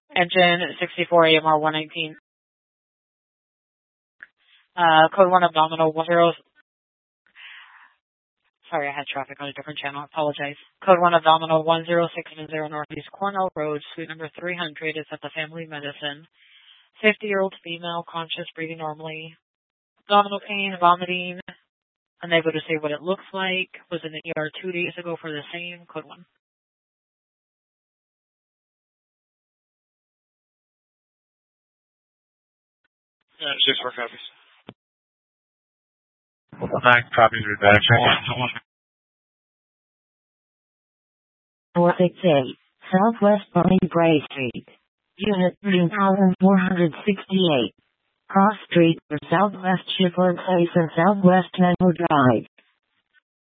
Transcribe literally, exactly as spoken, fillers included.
Engine sixty-four A M R one nineteen. Uh, code one abdominal one zero. Sorry, I had traffic on a different channel. I apologize. Code one abdominal one zero six seven zero Northeast Cornell Road, suite number three hundred. Is at the Family Medicine. fifty-year-old female, conscious, breathing normally. Abdominal pain, vomiting. Unable to say what it looks like. Was in the E R two days ago for the same. Code one. Yeah, six more copies. Nine copies are back. four six eight, Southwest Bonnie Bray Street. Unit three thousand four hundred sixty-eight. Cross Street for Southwest Shipper Place and Southwest Menlo Drive.